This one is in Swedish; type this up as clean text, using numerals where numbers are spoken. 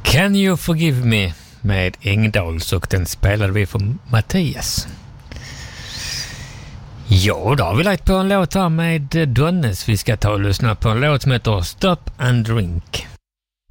Can You Forgive Me med Engdahls, och den spelade vi för Mattias. Ja, då har vi lagt på en låt här med Donnes. Vi ska ta och lyssna på en låt som heter Stop and Drink.